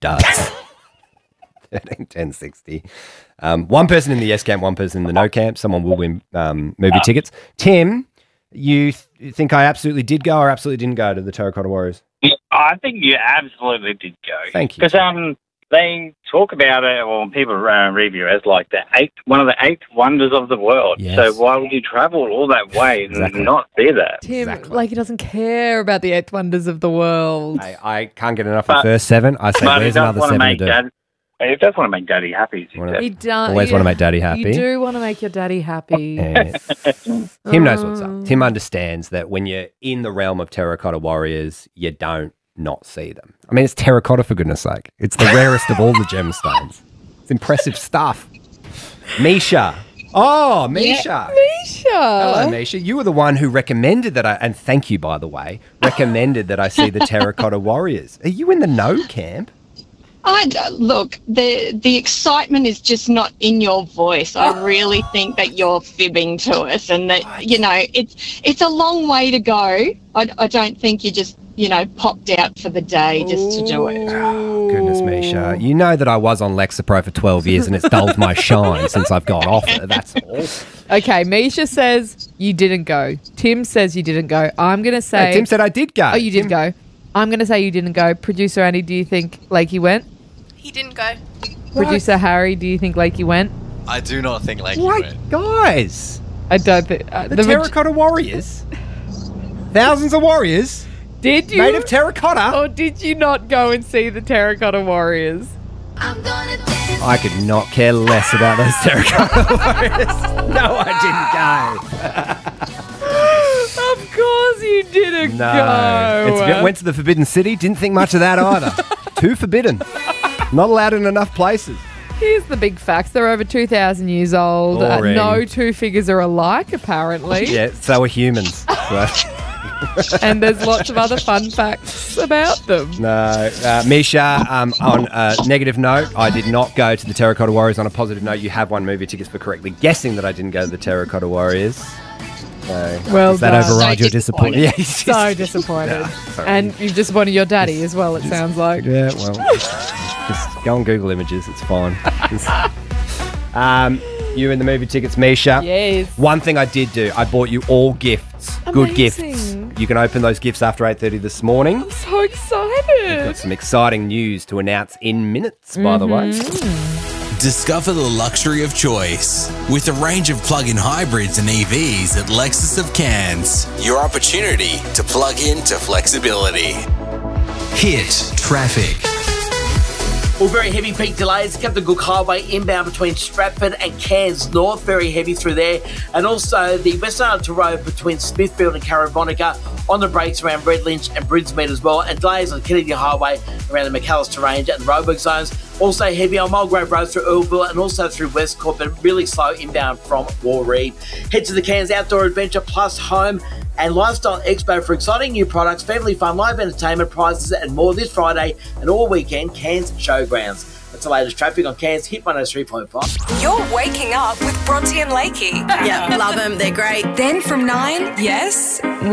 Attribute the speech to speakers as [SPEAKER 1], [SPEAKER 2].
[SPEAKER 1] does. 13 10 60. One person in the yes camp, one person in the no camp. Someone will win movie tickets. Tim, you think I absolutely did go or absolutely didn't go to the Terracotta Warriors?
[SPEAKER 2] I think you absolutely did go.
[SPEAKER 1] Thank you.
[SPEAKER 2] Because they talk about it, or people review it as like one of the 8 wonders of the world.
[SPEAKER 1] Yes.
[SPEAKER 2] So why would you travel all that way and not see that?
[SPEAKER 3] Tim,
[SPEAKER 1] Exactly.
[SPEAKER 3] like he doesn't care about the 8 wonders of the world.
[SPEAKER 1] I can't get enough of the first 7. I say, where's another 7 to do?
[SPEAKER 2] He does want to make Daddy happy.
[SPEAKER 3] He does.
[SPEAKER 1] Always want to make Daddy happy.
[SPEAKER 3] You do want to make your daddy happy.
[SPEAKER 1] Yeah. Tim knows what's up. Tim understands that when you're in the realm of Terracotta Warriors, you don't not see them. I mean, it's terracotta, for goodness sake. It's the rarest of all the gemstones. It's impressive stuff. Misha. Oh, Misha.
[SPEAKER 3] Misha.
[SPEAKER 1] Hello, Misha. You were the one who recommended that and thank you, by the way, recommended that I see the Terracotta Warriors. Are you in the no camp?
[SPEAKER 4] Look, the excitement is just not in your voice. I really think that you're fibbing to us, and that it's a long way to go. I don't think you just popped out for the day just to do it.
[SPEAKER 1] Oh, goodness, Misha. You know that I was on Lexapro for 12 years and it's dulled my shine since I've got off it. That's all.
[SPEAKER 3] Okay, Misha says you didn't go. Tim says you didn't go. I'm going to say...
[SPEAKER 1] No, Tim said I did go.
[SPEAKER 3] Oh, you did go. I'm going to say you didn't go. Producer Andy, do you think Lakey went?
[SPEAKER 5] He didn't go.
[SPEAKER 3] Producer Harry, do you think Lakey went?
[SPEAKER 6] I do not think Lakey
[SPEAKER 1] What?
[SPEAKER 6] went.
[SPEAKER 1] Guys.
[SPEAKER 3] I don't think...
[SPEAKER 1] The Terracotta Warriors? Thousands of warriors?
[SPEAKER 3] Did you?
[SPEAKER 1] Made of terracotta?
[SPEAKER 3] Or did you not go and see the Terracotta Warriors?
[SPEAKER 1] I could not care less about those Terracotta Warriors. No, I didn't go.
[SPEAKER 3] Of course you didn't go.
[SPEAKER 1] Went to the Forbidden City. Didn't think much of that either. Too forbidden. Not allowed in enough places.
[SPEAKER 3] Here's the big facts. They're over 2,000 years old.
[SPEAKER 1] Boring.
[SPEAKER 3] No 2 figures are alike, apparently.
[SPEAKER 1] Yeah, so are humans.
[SPEAKER 3] And there's lots of other fun facts about them.
[SPEAKER 1] No. Misha, on a negative note, I did not go to the Terracotta Warriors. On a positive note, you have won movie tickets for correctly guessing that I didn't go to the Terracotta Warriors. So,
[SPEAKER 3] well
[SPEAKER 1] does that
[SPEAKER 3] done.
[SPEAKER 1] override your disappointment? Yeah,
[SPEAKER 3] So disappointed. And you've disappointed your daddy as well, it sounds like.
[SPEAKER 1] Yeah, well, just go on Google Images. It's fine. You and the movie tickets, Misha.
[SPEAKER 3] Yes.
[SPEAKER 1] One thing I did do, I bought you all gifts. Good
[SPEAKER 3] Amazing.
[SPEAKER 1] gifts. You can open those gifts after 8:30 this morning.
[SPEAKER 3] I'm so excited.
[SPEAKER 1] We've got some exciting news to announce in minutes, by the way.
[SPEAKER 7] Discover the luxury of choice with a range of plug-in hybrids and EVs at Lexus of Cairns. Your opportunity to plug into flexibility. Hit traffic.
[SPEAKER 8] Well, very heavy peak delays. Captain Cook Highway inbound between Stratford and Cairns North. Very heavy through there. And also the Western Arlington Road between Smithfield and Carribonica on the brakes around Red Lynch and Brinsmead as well. And delays on Kennedy Highway around the McAllister Range and the roadwork zones. Also heavy on Mulgrave Road through Earlville and also through Westcourt, but really slow inbound from Warree. Head to the Cairns Outdoor Adventure Plus Home and Lifestyle Expo for exciting new products, family fun, live entertainment, prizes and more this Friday and all weekend, Cairns Showgrounds. That's the latest traffic on Cairns Hit 103.5.
[SPEAKER 5] You're waking up with Bronte and Lakey.
[SPEAKER 9] Yeah, love them. They're great.
[SPEAKER 5] Then from 9,
[SPEAKER 9] Yes.